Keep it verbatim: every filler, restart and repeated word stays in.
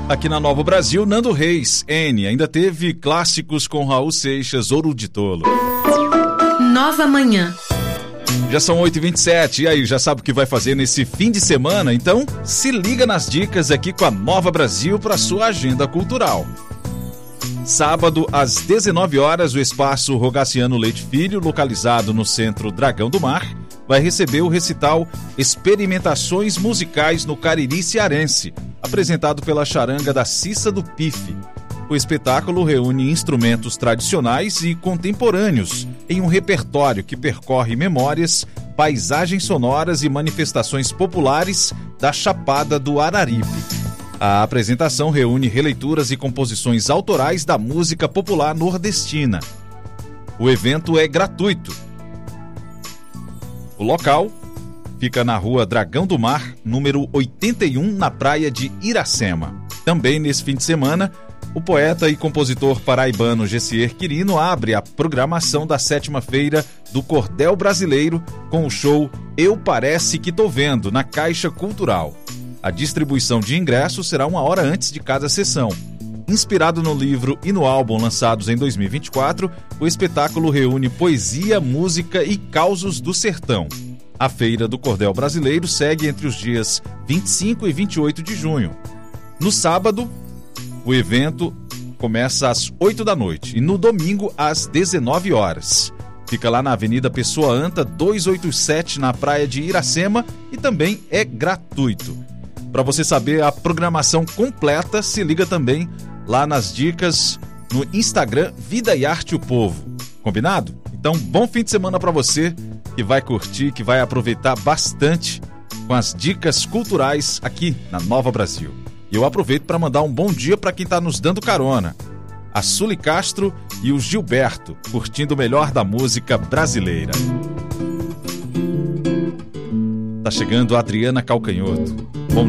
Aqui na Nova Brasil, Nando Reis, N. Ainda teve clássicos com Raul Seixas, Ouro de Tolo. Nova Manhã. Já são oito e vinte e sete, e aí, já sabe o que vai fazer nesse fim de semana? Então, se liga nas dicas aqui com a Nova Brasil para sua agenda cultural. Sábado, às dezenove horas, o Espaço Rogaciano Leite Filho, localizado no Centro Dragão do Mar, vai receber o recital Experimentações Musicais no Cariri Cearense, apresentado pela charanga da Cissa do Pife. O espetáculo reúne instrumentos tradicionais e contemporâneos em um repertório que percorre memórias, paisagens sonoras e manifestações populares da Chapada do Araripe. A apresentação reúne releituras e composições autorais da música popular nordestina. O evento é gratuito. O local fica na rua Dragão do Mar, número oitenta e um, na praia de Iracema. Também nesse fim de semana, o poeta e compositor paraibano Gessier Quirino abre a programação da sétima feira do Cordel Brasileiro com o show Eu Parece Que Tô Vendo, na Caixa Cultural. A distribuição de ingressos será uma hora antes de cada sessão. Inspirado no livro e no álbum lançados em dois mil e vinte e quatro, o espetáculo reúne poesia, música e causos do sertão. A Feira do Cordel Brasileiro segue entre os dias vinte e cinco e vinte e oito de junho. No sábado, o evento começa às oito da noite e no domingo às dezenove horas. Fica lá na Avenida Pessoa Anta, duzentos e oitenta e sete, na praia de Iracema, e também é gratuito. Para você saber a programação completa, se liga também lá nas dicas no Instagram Vida e Arte o Povo. Combinado? Então, bom fim de semana para você que vai curtir, que vai aproveitar bastante com as dicas culturais aqui na Nova Brasil. E eu aproveito para mandar um bom dia para quem está nos dando carona. A Suli Castro e o Gilberto, curtindo o melhor da música brasileira. Tá chegando a Adriana Calcanhoto. Bom